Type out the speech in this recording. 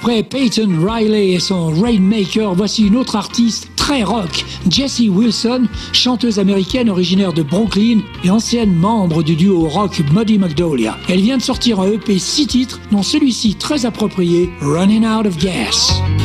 Après Peyton Riley et son Rainmaker, voici une autre artiste très rock, Jessie Wilson, chanteuse américaine originaire de Brooklyn et ancienne membre du duo rock Muddy Magnolia. Elle vient de sortir un EP 6 titres, dont celui-ci très approprié, Running Out of Gas.